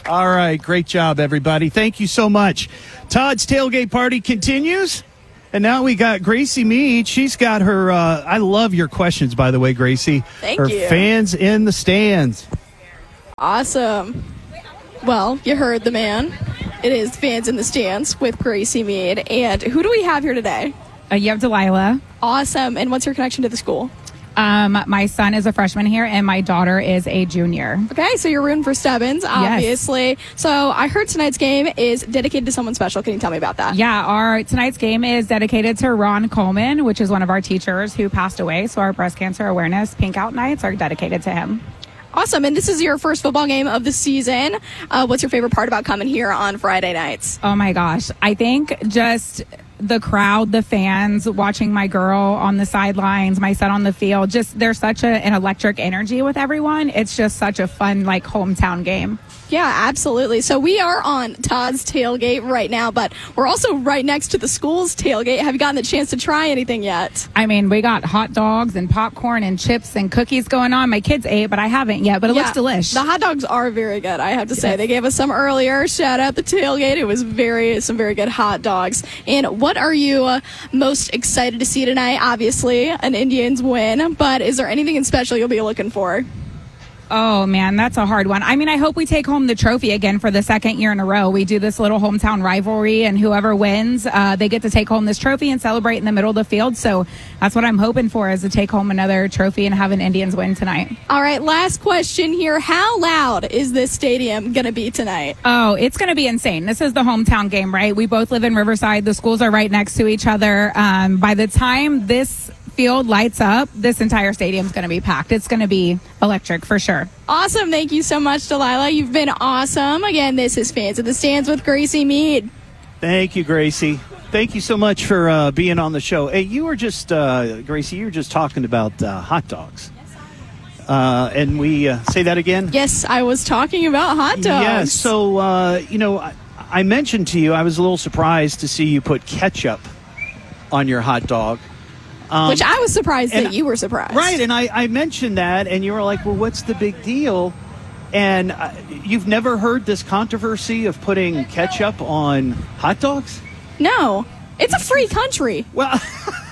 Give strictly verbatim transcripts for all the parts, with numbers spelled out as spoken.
All right. Great job, everybody. Thank you so much. Todd's tailgate party continues. And now we got Gracie Mead. She's got her, uh, I love your questions, by the way, Gracie. Thank her you. Fans in the stands. Awesome. Well, you heard the man. It is Fans in the Stands with Gracie Mead. And who do we have here today? Uh, you have Delilah. Awesome. And what's your connection to the school? Um, my son is a freshman here, and my daughter is a junior. Okay, so you're rooting for Stebbins, obviously. Yes. So I heard tonight's game is dedicated to someone special. Can you tell me about that? Yeah, our tonight's game is dedicated to Ron Coleman, which is one of our teachers who passed away. So our breast cancer awareness pink out nights are dedicated to him. Awesome. And this is your first football game of the season. Uh, what's your favorite part about coming here on Friday nights? Oh, my gosh. I think just the crowd, the fans, watching my girl on the sidelines, my son on the field. Just there's such a, an electric energy with everyone. It's just such a fun, like, hometown game. Yeah, absolutely. So we are on Todd's tailgate right now, but we're also right next to the school's tailgate. Have you gotten the chance to try anything yet? I mean, we got hot dogs and popcorn and chips and cookies going on. My kids ate, but I haven't yet, but it yeah, looks delish. The hot dogs are very good, I have to say. They gave us some earlier. Shout out the tailgate. It was very some very good hot dogs. And what are you uh, most excited to see tonight? Obviously, an Indians win, but is there anything in special you'll be looking for? Oh, man, that's a hard one. I mean, I hope we take home the trophy again for the second year in a row. We do this little hometown rivalry, and whoever wins, uh, they get to take home this trophy and celebrate in the middle of the field. So that's what I'm hoping for, is to take home another trophy and have an Indians win tonight. All right, last question here. How loud is this stadium going to be tonight? Oh, it's going to be insane. This is the hometown game, right? We both live in Riverside. The schools are right next to each other. Um, by the time this field lights up, this entire stadium's going to be packed. It's going to be electric for sure. Awesome. Thank you so much, Delilah. You've been awesome. Again, this is Fans in the Stands with Gracie Mead. Thank you, Gracie. Thank you so much for uh, being on the show. Hey, you were just, uh, Gracie, you were just talking about uh, hot dogs. Uh, and we uh, say that again? Yes, I was talking about hot dogs. Yeah, so, uh, you know, I, I mentioned to you, I was a little surprised to see you put ketchup on your hot dog. Um, Which I was surprised that you were surprised. Right, and I, I mentioned that, and you were like, well, what's the big deal? And uh, you've never heard this controversy of putting ketchup on hot dogs? No. It's a free country. Well,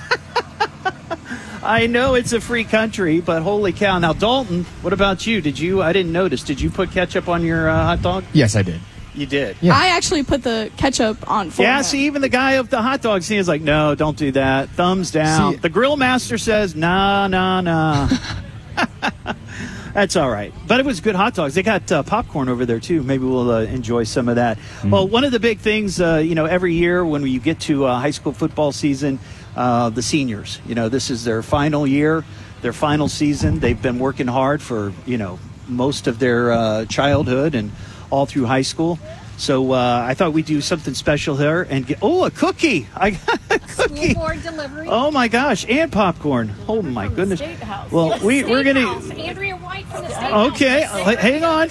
I know it's a free country, but holy cow. Now, Dalton, what about you? Did you, I didn't notice, did you put ketchup on your uh, hot dog? Yes, I did. You did? Yeah. I actually put the ketchup on for Yeah, him. see, even the guy of the hot dog scene is like, no, don't do that. Thumbs down. See, the grill master says, nah, nah, nah. That's all right. But it was good hot dogs. They got uh, popcorn over there, too. Maybe we'll uh, enjoy some of that. Mm-hmm. Well, one of the big things, uh, you know, every year when you get to uh, high school football season, uh, the seniors, you know, this is their final year, their final season. They've been working hard for, you know, most of their uh, childhood and all through high school. So uh, I thought we'd do something special there and get, oh, a cookie. I got a cookie. School board delivery. Oh, my gosh. And popcorn. Oh, my goodness. Well, yes, we, we're going to. Andrea White from the State House. Okay, uh, hang on.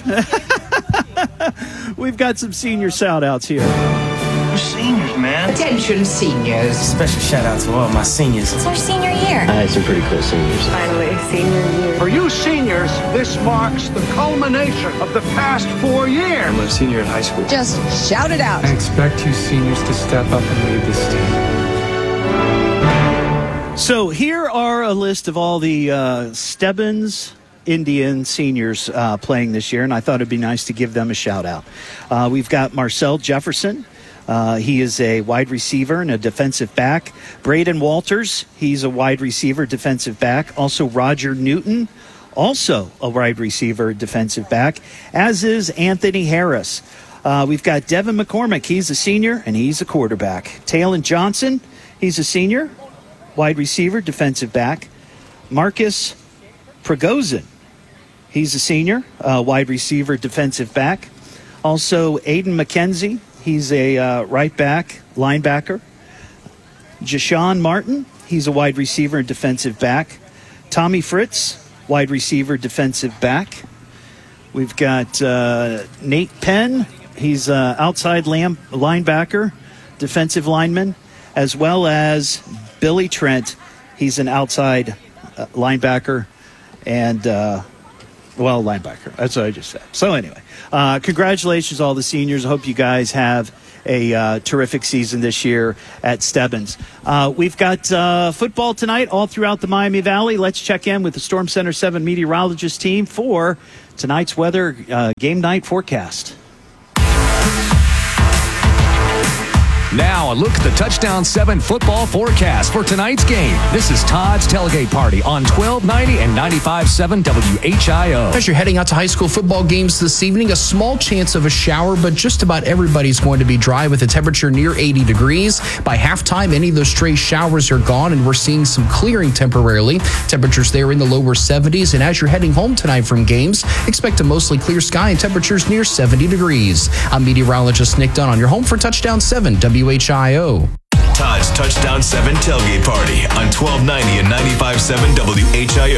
We've got some senior shout-outs here. We're seniors, man. Attention, seniors. Special shout out to all my seniors. It's our senior year. I had some pretty cool seniors. Finally, senior year. For you seniors, this marks the culmination of the past four years. I'm a senior in high school. Just shout it out. I expect you seniors to step up and lead this team. So here are a list of all the uh, Stebbins Indian seniors uh, playing this year, and I thought it'd be nice to give them a shout-out. Uh, we've got Marcel Jefferson. Uh, he is a wide receiver and a defensive back. Braden Walters, he's a wide receiver, defensive back. Also Roger Newton, also a wide receiver, defensive back, as is Anthony Harris. Uh, we've got Devin McCormick. He's a senior, and he's a quarterback. Talon Johnson, he's a senior, wide receiver, defensive back. Marcus Prigozhin, he's a senior, uh, wide receiver, defensive back. Also Aiden McKenzie. He's a uh, right back, linebacker. Jashawn Martin, he's a wide receiver and defensive back. Tommy Fritz, wide receiver, defensive back. We've got uh, Nate Penn, he's uh, outside lam- linebacker, defensive lineman, as well as Billy Trent, he's an outside uh, linebacker and uh, Well, linebacker. That's what I just said. So anyway, uh, congratulations, all the seniors. I hope you guys have a uh, terrific season this year at Stebbins. Uh, we've got uh, football tonight all throughout the Miami Valley. Let's check in with the Storm Center seven meteorologist team for tonight's weather uh, game night forecast. Now, a look at the Touchdown seven football forecast for tonight's game. This is Todd's Tailgate Party on twelve ninety and ninety-five point seven W H I O. As you're heading out to high school football games this evening, a small chance of a shower, but just about everybody's going to be dry with a temperature near eighty degrees. By halftime, any of those stray showers are gone, and we're seeing some clearing temporarily. Temperatures there in the lower seventies, and as you're heading home tonight from games, expect a mostly clear sky and temperatures near seventy degrees. I'm meteorologist Nick Dunn on your home for Touchdown seven W H I O. Todd's Touchdown seven Tailgate Party on twelve ninety and ninety-five point seven W H I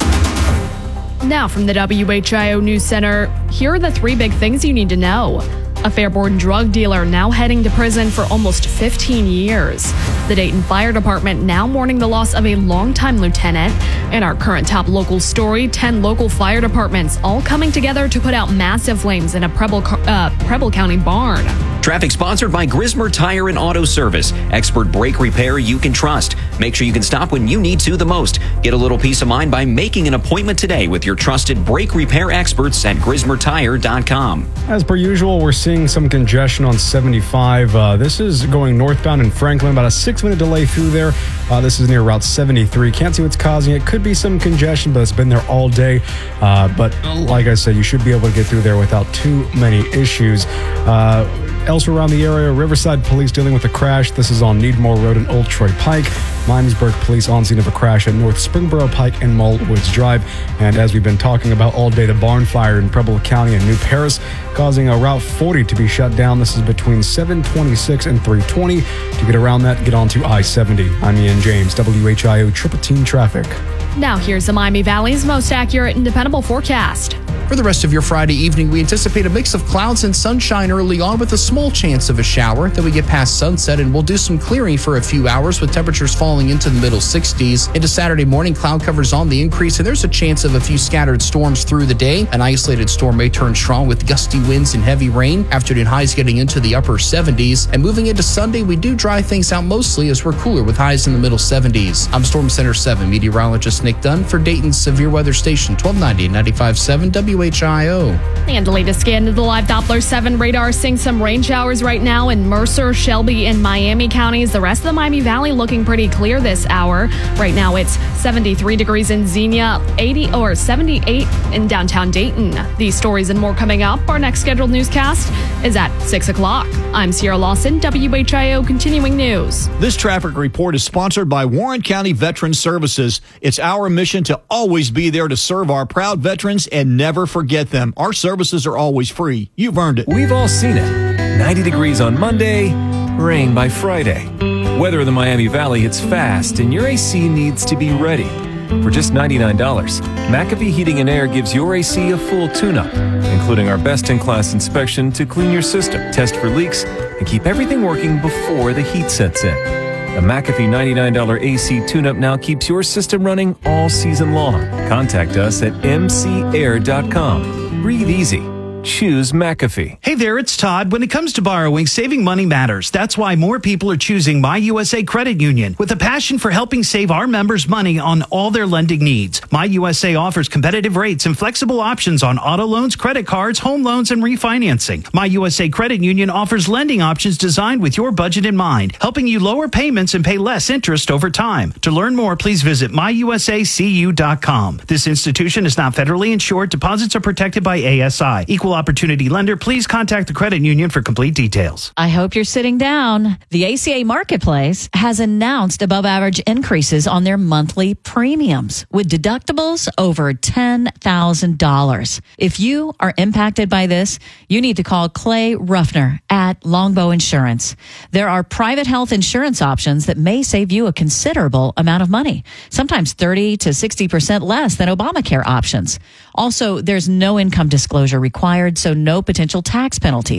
O. Now from the W H I O News Center, here are the three big things you need to know. A Fairborn drug dealer now heading to prison for almost fifteen years. The Dayton Fire Department now mourning the loss of a longtime lieutenant. And our current top local story, ten local fire departments all coming together to put out massive flames in a Preble, uh, Preble County barn. Traffic sponsored by Grismer Tire and Auto Service. Expert brake repair you can trust. Make sure you can stop when you need to the most. Get a little peace of mind by making an appointment today with your trusted brake repair experts at grismer tire dot com. As per usual, we're seeing some congestion on seventy-five. Uh, this is going northbound in Franklin, about a six-minute delay through there. Uh, this is near Route seventy-three. Can't see what's causing it. Could be some congestion, but it's been there all day. Uh, but like I said, you should be able to get through there without too many issues. Uh, Elsewhere around the area, Riverside Police dealing with a crash. This is on Needmore Road and Old Troy Pike. Miamisburg Police on scene of a crash at North Springboro Pike and Mull Woods Drive. And as we've been talking about all day, the barn fire in Preble County and New Paris causing a Route forty to be shut down. This is between seven twenty-six and three twenty. To get around that, get onto I seventy. I'm Ian James, W H I O Triple Team Traffic. Now here's the Miami Valley's most accurate and dependable forecast. For the rest of your Friday evening, we anticipate a mix of clouds and sunshine early on with a small chance of a shower. Then we get past sunset and we'll do some clearing for a few hours with temperatures falling into the middle sixties. Into Saturday morning, cloud covers on the increase and there's a chance of a few scattered storms through the day. An isolated storm may turn strong with gusty winds and heavy rain. Afternoon highs getting into the upper seventies. And moving into Sunday, we do dry things out mostly as we're cooler with highs in the middle seventies. I'm Storm Center seven meteorologist Nick Dunn for Dayton's Severe Weather Station twelve ninety and ninety-five point seven W H I O. And the latest scan to the live Doppler seven radar seeing some rain showers right now in Mercer, Shelby, and Miami counties. The rest of the Miami Valley looking pretty clear this hour. Right now it's seventy-three degrees in Xenia, eighty or seventy-eight in downtown Dayton. These stories and more coming up. Our next scheduled newscast is at six o'clock. I'm Sierra Lawson, W H I O Continuing News. This traffic report is sponsored by Warren County Veterans Services. It's our mission to always be there to serve our proud veterans and never forget them. Our services are always free. You've earned it. We've all seen it. ninety degrees on Monday, rain by Friday. Weather in the Miami Valley hits fast, and your A C needs to be ready. For just ninety-nine dollars, McAfee Heating and Air gives your A C a full tune-up, including our best-in-class inspection to clean your system, test for leaks, and keep everything working before the heat sets in. The McAfee ninety-nine dollars A C tune-up now keeps your system running all season long. Contact us at m c air dot com. Breathe easy. Choose McAfee. Hey there, it's Todd. When it comes to borrowing, saving money matters. That's why more people are choosing My U S A Credit Union with a passion for helping save our members money on all their lending needs. My U S A offers competitive rates and flexible options on auto loans, credit cards, home loans, and refinancing. My U S A Credit Union offers lending options designed with your budget in mind, helping you lower payments and pay less interest over time. To learn more, please visit my u s a c u dot com. This institution is not federally insured. Deposits are protected by A S I. Equal opportunity lender. Please contact the credit union for complete details. I hope you're sitting down. The A C A Marketplace has announced above average increases on their monthly premiums with deductibles over ten thousand dollars. If you are impacted by this, you need to call Clay Ruffner at Longbow Insurance. There are private health insurance options that may save you a considerable amount of money, sometimes thirty to sixty percent less than Obamacare options. Also, there's no income disclosure required, so no potential tax penalties.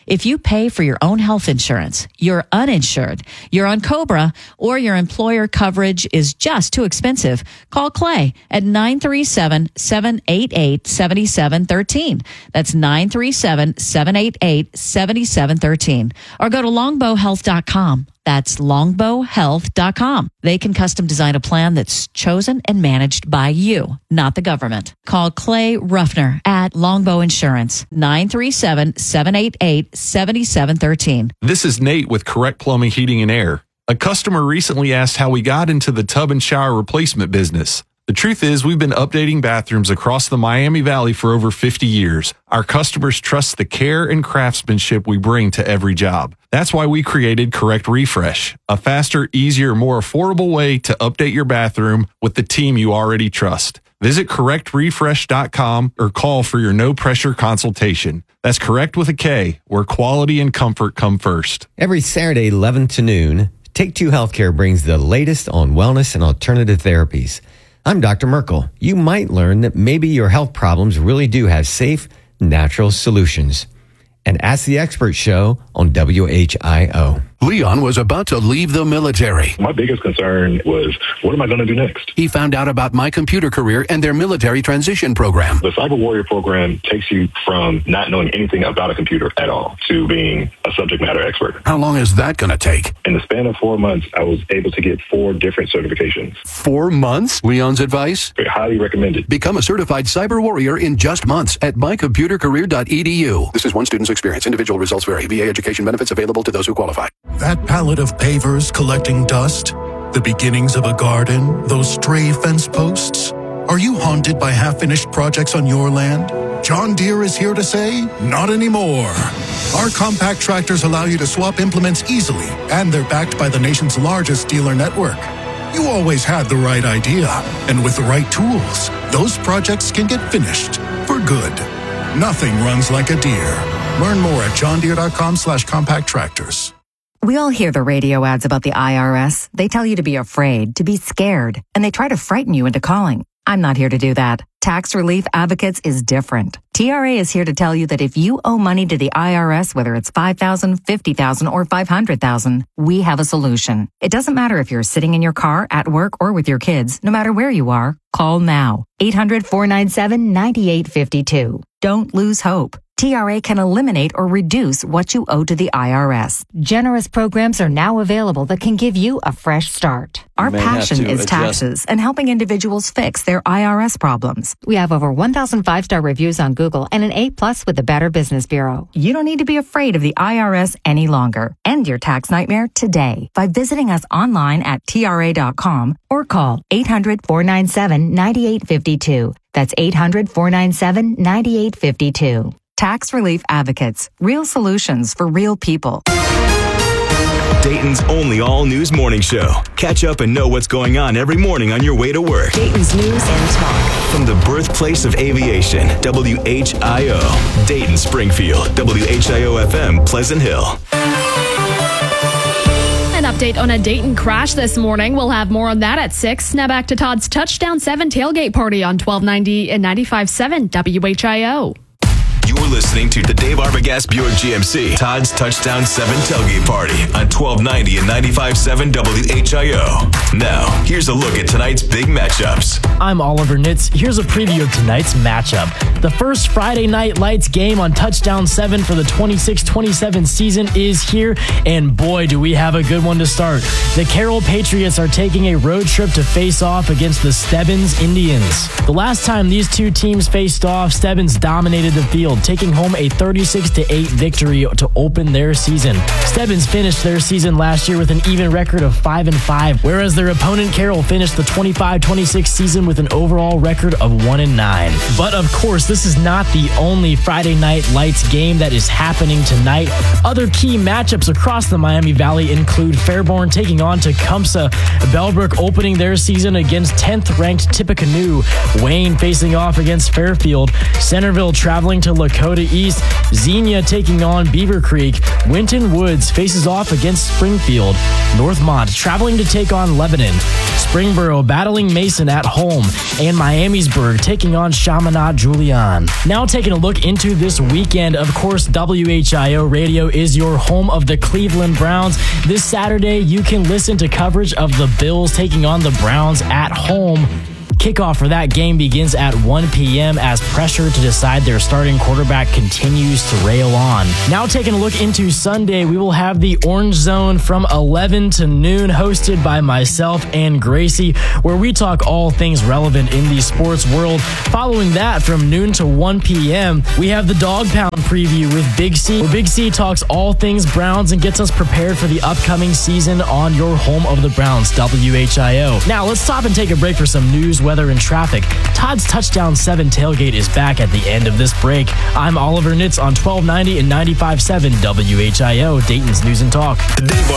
If you pay for your own health insurance, you're uninsured, you're on COBRA, or your employer coverage is just too expensive, call Clay at nine three seven, seven eight eight, seven seven one three. That's nine three seven, seven eight eight, seven seven one three. Or go to longbow health dot com. That's longbow health dot com. They can custom design a plan that's chosen and managed by you, not the government. Call Clay Ruffner at Longbow Insurance, nine three seven, seven eight eight, seven seven one three. This is Nate with Correct Plumbing, Heating, and Air. A customer recently asked how we got into the tub and shower replacement business. The truth is, we've been updating bathrooms across the Miami Valley for over fifty years. Our customers trust the care and craftsmanship we bring to every job. That's why we created Correct Refresh, a faster, easier, more affordable way to update your bathroom with the team you already trust. Visit correct refresh dot com or call for your no-pressure consultation. That's Correct with a K, where quality and comfort come first. Every Saturday, eleven to noon, Take Two Healthcare brings the latest on wellness and alternative therapies. I'm Doctor Merkel. You might learn that maybe your health problems really do have safe, natural solutions. And Ask the Expert show on W H I O. Leon was about to leave the military. My biggest concern was, what am I going to do next? He found out about My Computer Career and their military transition program. The Cyber Warrior program takes you from not knowing anything about a computer at all to being a subject matter expert. How long is that going to take? In the span of four months, I was able to get four different certifications. Four months? Leon's advice? Highly recommended. Become a certified cyber warrior in just months at my computer career dot e d u. This is one student's experience. Individual results vary. V A education benefits available to those who qualify. That pallet of pavers collecting dust, the beginnings of a garden, those stray fence posts. Are you haunted by half-finished projects on your land? John Deere is here to say, not anymore. Our compact tractors allow you to swap implements easily, and they're backed by the nation's largest dealer network. You always had the right idea, and with the right tools, those projects can get finished for good. Nothing runs like a Deere. Learn more at john deere dot com slash compact tractors. We all hear the radio ads about the I R S. They tell you to be afraid, to be scared, and they try to frighten you into calling. I'm not here to do that. Tax Relief Advocates is different. T R A is here to tell you that if you owe money to the I R S, whether it's five thousand dollars, fifty thousand dollars, or five hundred thousand dollars, we have a solution. It doesn't matter if you're sitting in your car, at work, or with your kids. No matter where you are, call now. eight hundred, four nine seven, nine eight five two. Don't lose hope. T R A can eliminate or reduce what you owe to the I R S. Generous programs are now available that can give you a fresh start. Our passion is taxes and helping individuals fix their I R S problems. We have over one thousand five-star reviews on Google and an A plus with the Better Business Bureau. You don't need to be afraid of the I R S any longer. End your tax nightmare today by visiting us online at T R A dot com or call eight hundred, four nine seven, nine eight five two. That's eight hundred, four nine seven, nine eight five two. Tax Relief Advocates. Real solutions for real people. Dayton's only all-news morning show. Catch up and know what's going on every morning on your way to work. Dayton's news and talk. From the birthplace of aviation, W H I O. Dayton, Springfield, W H I O F M, Pleasant Hill. An update on a Dayton crash this morning. We'll have more on that at six. Now back to Todd's Touchdown seven tailgate party on twelve ninety and ninety-five point seven W H I O. You're listening to the Dave Arbogast Buick G M C Todd's Touchdown seven Tailgate Party on twelve ninety and ninety-five point seven W H I O. Now, here's a look at tonight's big matchups. I'm Oliver Nitz. Here's a preview of tonight's matchup. The first Friday Night Lights game on Touchdown seven for the twenty-six twenty-seven season is here, and boy, do we have a good one to start. The Carroll Patriots are taking a road trip to face off against the Stebbins Indians. The last time these two teams faced off, Stebbins dominated the field, taking home a thirty-six to eight victory to open their season. Stebbins finished their season last year with an even record of five and five, whereas their opponent Carroll finished the twenty-five twenty-six season with an overall record of one and nine. But of course, this is not the only Friday Night Lights game that is happening tonight. Other key matchups across the Miami Valley include Fairborn taking on Tecumseh, Bellbrook opening their season against tenth ranked Tippecanoe, Wayne facing off against Fairfield, Centerville traveling to Lakota Dakota East. Xenia taking on Beaver Creek. Winton Woods faces off against Springfield. Northmont traveling to take on Lebanon. Springboro battling Mason at home. And Miamisburg taking on Chaminade Julian. Now taking a look into this weekend. Of course, W H I O Radio is your home of the Cleveland Browns. This Saturday, you can listen to coverage of the Bills taking on the Browns at home. Kickoff for that game begins at one p.m. as pressure to decide their starting quarterback continues to rail on. Now taking a look into Sunday, we will have the Orange Zone from eleven to noon, hosted by myself and Gracie, where we talk all things relevant in the sports world. Following that, from noon to one p.m., we have the Dog Pound preview with Big C, where Big C talks all things Browns and gets us prepared for the upcoming season on your home of the Browns, W H I O. Now let's stop and take a break for some news, weather, and traffic. Todd's Touchdown seven tailgate is back at the end of this break. I'm Oliver Nitz on twelve ninety and ninety-five point seven W H I O, Dayton's News and Talk.